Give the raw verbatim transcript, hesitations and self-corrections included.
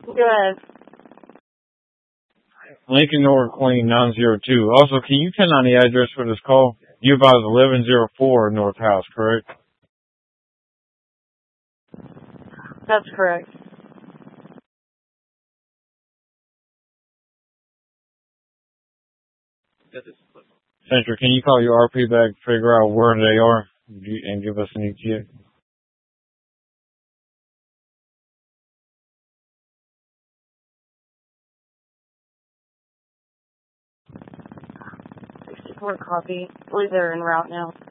Go ahead. Lincoln North Queen nine zero two. Also, can you tell on the address for this call? You about eleven oh four North House, correct? That's correct. Central, can you call your R P back, figure out where they are, and give us an E T A? sixty-four copy. I believe they're en route now.